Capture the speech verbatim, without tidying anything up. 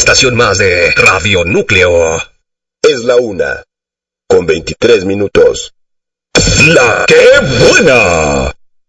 estación más de Radio Núcleo. Es la una, con veintitrés minutos. ¡La qué buena!